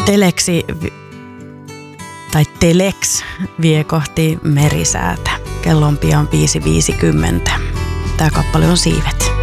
Telex vie kohti merisäätä. Kello on pian 5.50. Tää kappale on Siivet.